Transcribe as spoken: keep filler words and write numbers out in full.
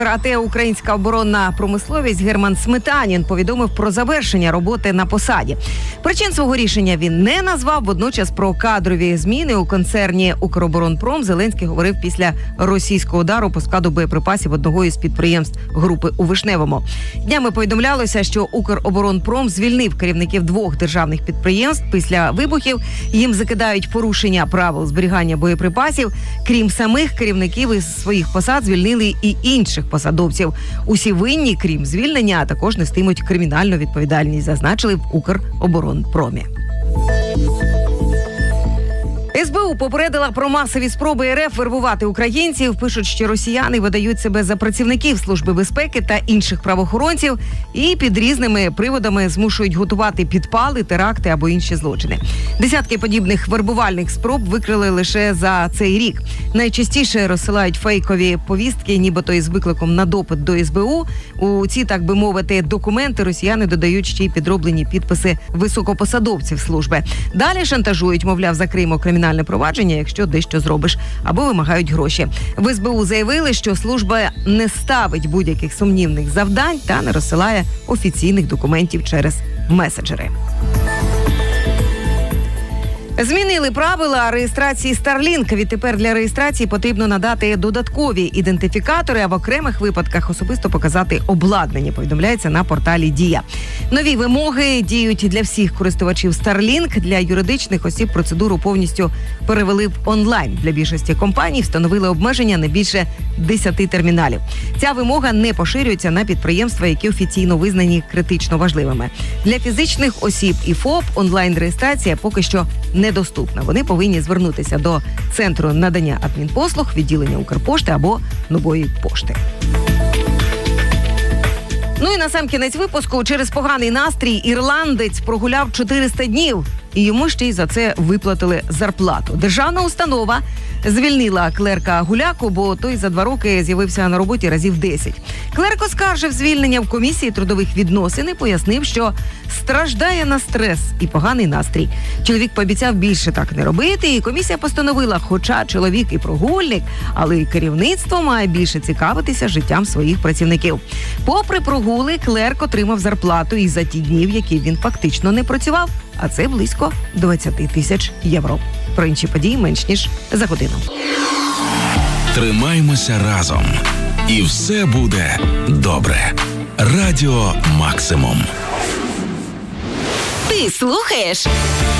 АТ «Українська оборонна промисловість» Герман Сметанін повідомив про завершення роботи на посаді. Причин свого рішення він не назвав, водночас про кадрові зміни у концерні «Укроборонпром» Зеленський говорив після російського удару по складу боєприпасів одного із підприємств групи у Вишневому. Днями повідомлялося, що «Укроборонпром» звільнив керівників двох державних підприємств. Після вибухів їм закидають порушення правил зберігання боєприпасів. Крім самих керівників із своїх посад звільнили і інших посадовців. Усі винні, крім звільнення, а також нестимуть кримінальну відповідальність, зазначили в «Укроборонпромі». ес бе у попередила про масові спроби ер еф вербувати українців. Пишуть, що росіяни видають себе за працівників Служби безпеки та інших правоохоронців і під різними приводами змушують готувати підпали, теракти або інші злочини. Десятки подібних вербувальних спроб викрили лише за цей рік. Найчастіше розсилають фейкові повістки, нібито із викликом на допит до ес бе у. У ці, так би мовити, документи росіяни додають ще й підроблені підписи високопосадовців служби. Далі шантажують, мовляв, закриємо кримінальне провадження, якщо дещо зробиш, або вимагають гроші. В ес бе у заявили, що служба не ставить будь-яких сумнівних завдань та не розсилає офіційних документів через меседжери. Змінили правила реєстрації Starlink. Відтепер для реєстрації потрібно надати додаткові ідентифікатори, а в окремих випадках особисто показати обладнання, повідомляється на порталі Дія. Нові вимоги діють для всіх користувачів Starlink. Для юридичних осіб процедуру повністю перевели в онлайн. Для більшості компаній встановили обмеження не більше десяти терміналів. Ця вимога не поширюється на підприємства, які офіційно визнані критично важливими. Для фізичних осіб і ФОП онлайн-реєстрація поки що недоступна. Вони повинні звернутися до Центру надання адмінпослуг, відділення Укрпошти або Нової пошти. Ну і на сам кінець випуску. Через поганий настрій ірландець прогуляв чотириста днів. І йому ще й за це виплатили зарплату. Державна установа звільнила клерка Гуляку, бо той за два роки з'явився на роботі разів десять. Клерк оскаржив звільнення в комісії трудових відносин і пояснив, що страждає на стрес і поганий настрій. Чоловік пообіцяв більше так не робити, і комісія постановила, хоча чоловік і прогульник, але і керівництво має більше цікавитися життям своїх працівників. Попри прогули, клерк отримав зарплату і за ті днів, які він фактично не працював, а це близько двадцять тисяч євро. Про інші події менш ніж за годину. Тримаймося разом. І все буде добре. Радіо Максимум. Ти слухаєш